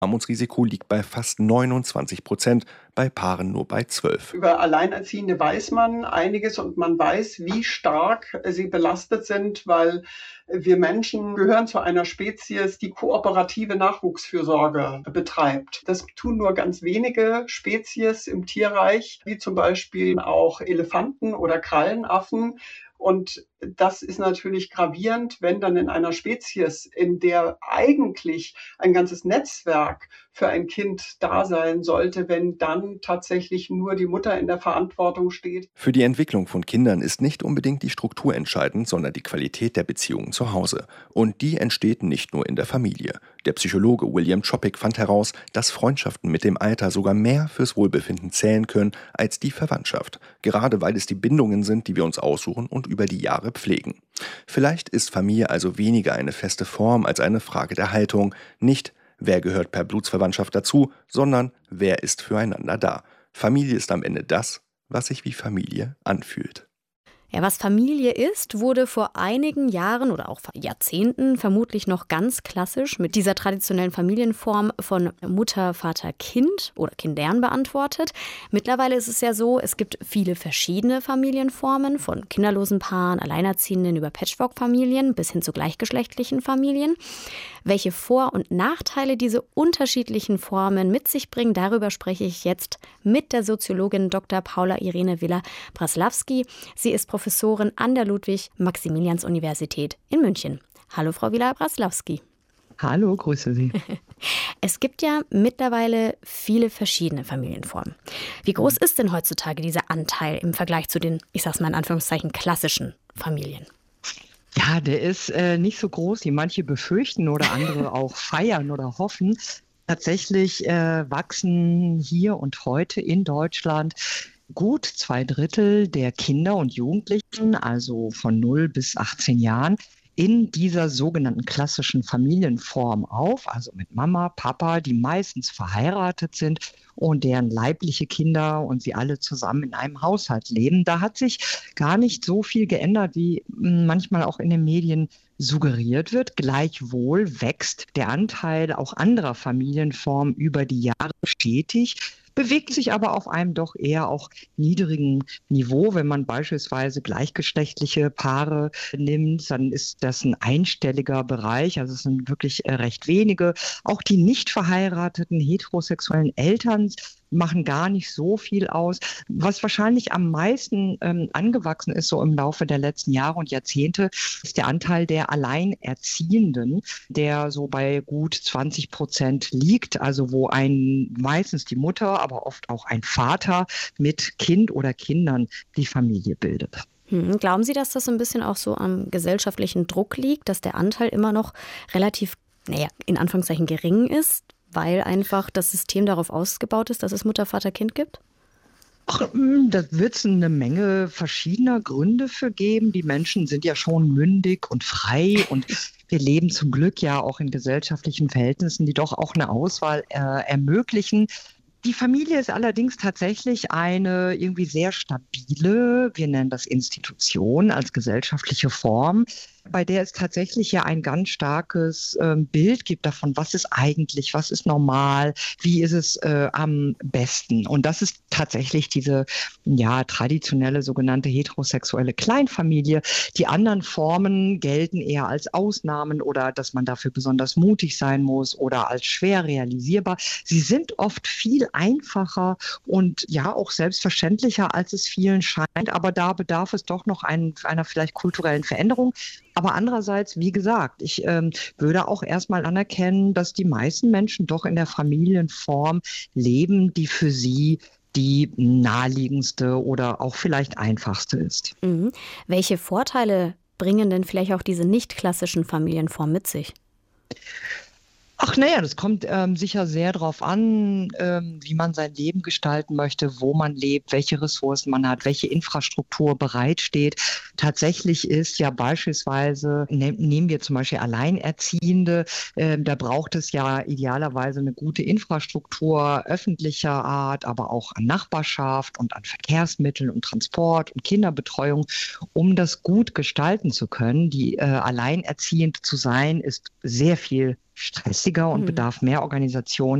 Armutsrisiko liegt bei fast 29%, bei Paaren nur bei 12%. Über Alleinerziehende weiß man einiges und man weiß, wie stark sie belastet sind, weil wir Menschen gehören zu einer Spezies, die kooperative Nachwuchsfürsorge betreibt. Das tun nur ganz wenige Spezies im Tierreich, wie zum Beispiel auch Elefanten oder Krallenaffen. Und das ist natürlich gravierend, wenn dann in einer Spezies, in der eigentlich ein ganzes Netzwerk für ein Kind da sein sollte, wenn dann tatsächlich nur die Mutter in der Verantwortung steht. Für die Entwicklung von Kindern ist nicht unbedingt die Struktur entscheidend, sondern die Qualität der Beziehungen zu Hause. Und die entsteht nicht nur in der Familie. Der Psychologe William Chopik fand heraus, dass Freundschaften mit dem Alter sogar mehr fürs Wohlbefinden zählen können als die Verwandtschaft. Gerade weil es die Bindungen sind, die wir uns aussuchen und über die Jahre pflegen. Vielleicht ist Familie also weniger eine feste Form als eine Frage der Haltung. Nicht, wer gehört per Blutsverwandtschaft dazu, sondern wer ist füreinander da. Familie ist am Ende das, was sich wie Familie anfühlt. Ja, was Familie ist, wurde vor einigen Jahren oder auch Jahrzehnten vermutlich noch ganz klassisch mit dieser traditionellen Familienform von Mutter, Vater, Kind oder Kindern beantwortet. Mittlerweile ist es ja so, es gibt viele verschiedene Familienformen, von kinderlosen Paaren, Alleinerziehenden über Patchwork-Familien bis hin zu gleichgeschlechtlichen Familien. Welche Vor- und Nachteile diese unterschiedlichen Formen mit sich bringen, darüber spreche ich jetzt mit der Soziologin Dr. Paula Irene Villa-Braslavsky. Sie ist Professorin an der Ludwig-Maximilians-Universität in München. Hallo, Frau Villa-Braslavsky. Hallo, grüße Sie. Es gibt ja mittlerweile viele verschiedene Familienformen. Wie groß ist denn heutzutage dieser Anteil im Vergleich zu den, ich sag's mal in Anführungszeichen, klassischen Familien? Ja, der ist nicht so groß, wie manche befürchten oder andere auch feiern oder hoffen. Tatsächlich wachsen hier und heute in Deutschland gut 2/3 der Kinder und Jugendlichen, also von 0 bis 18 Jahren, in dieser sogenannten klassischen Familienform auf, also mit Mama, Papa, die meistens verheiratet sind und deren leibliche Kinder und sie alle zusammen in einem Haushalt leben. Da hat sich gar nicht so viel geändert, wie manchmal auch in den Medien suggeriert wird. Gleichwohl wächst der Anteil auch anderer Familienformen über die Jahre stetig, bewegt sich aber auf einem doch eher auch niedrigen Niveau. Wenn man beispielsweise gleichgeschlechtliche Paare nimmt, dann ist das ein einstelliger Bereich, also es sind wirklich recht wenige. Auch die nicht verheirateten heterosexuellen Eltern machen gar nicht so viel aus. Was wahrscheinlich am meisten angewachsen ist, so im Laufe der letzten Jahre und Jahrzehnte, ist der Anteil der Alleinerziehenden, der so bei gut 20% liegt, also wo meistens die Mutter, aber oft auch ein Vater mit Kind oder Kindern die Familie bildet. Glauben Sie, dass das so ein bisschen auch so am gesellschaftlichen Druck liegt, dass der Anteil immer noch relativ, in Anführungszeichen gering ist? Weil einfach das System darauf ausgebaut ist, dass es Mutter, Vater, Kind gibt? Ach, da wird es eine Menge verschiedener Gründe für geben. Die Menschen sind ja schon mündig und frei und wir leben zum Glück ja auch in gesellschaftlichen Verhältnissen, die doch auch eine Auswahl ermöglichen. Die Familie ist allerdings tatsächlich eine irgendwie sehr stabile, wir nennen das Institution als gesellschaftliche Form, bei der es tatsächlich ja ein ganz starkes Bild gibt davon, was ist eigentlich, was ist normal, wie ist es am besten. Und das ist tatsächlich diese traditionelle sogenannte heterosexuelle Kleinfamilie. Die anderen Formen gelten eher als Ausnahmen oder dass man dafür besonders mutig sein muss oder als schwer realisierbar. Sie sind oft viel einfacher und ja auch selbstverständlicher, als es vielen scheint, aber da bedarf es doch noch einer vielleicht kulturellen Veränderung. Aber andererseits, wie gesagt, ich würde auch erstmal anerkennen, dass die meisten Menschen doch in der Familienform leben, die für sie die naheliegendste oder auch vielleicht einfachste ist. Mhm. Welche Vorteile bringen denn vielleicht auch diese nicht klassischen Familienformen mit sich? Ach naja, das kommt sicher sehr darauf an, wie man sein Leben gestalten möchte, wo man lebt, welche Ressourcen man hat, welche Infrastruktur bereitsteht. Tatsächlich ist ja beispielsweise, nehmen wir zum Beispiel Alleinerziehende, da braucht es ja idealerweise eine gute Infrastruktur öffentlicher Art, aber auch an Nachbarschaft und an Verkehrsmitteln und Transport und Kinderbetreuung, um das gut gestalten zu können. Die alleinerziehend zu sein, ist sehr viel stressiger und bedarf mehr Organisation.